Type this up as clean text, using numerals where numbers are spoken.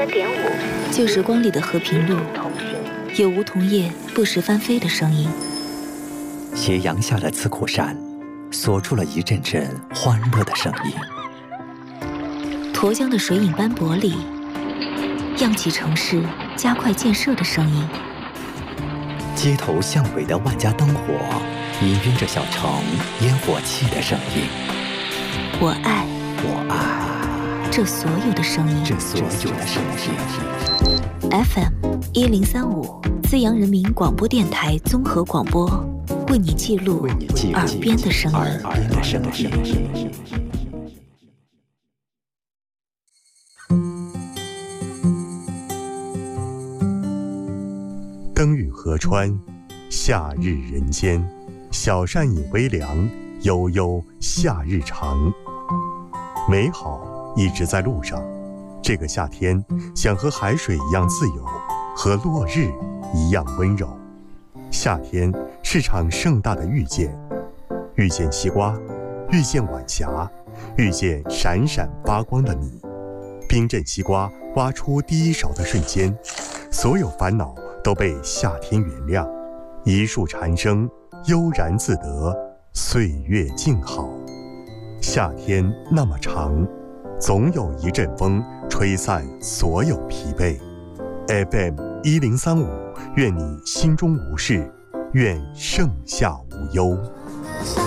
93.5， 旧时光里的和平路，有梧桐叶不时翻飞的声音。 斜阳下的刺库山，锁住了一阵阵欢乐的声音。 沱江的水影斑驳里，漾起城市加快建设的声音。 街头巷尾的万家灯火，氤氲着小城烟火气的声音。 我爱这所有的声音。FM1035，资阳人民广播电台综合广播，为你记录耳边的声音。 灯雨河川，夏日人间，小扇饮微凉，悠悠夏日长。美好一直在路上，这个夏天想和海水一样自由，和落日一样温柔。夏天是场盛大的遇见，遇见西瓜，遇见晚霞，遇见闪闪发光的你。冰镇西瓜挖出第一勺的瞬间，所有烦恼都被夏天原谅，一树蝉声悠然自得，岁月静好。夏天那么长，总有一阵风吹散所有疲惫。FM1035，愿你心中无事，愿盛夏无忧。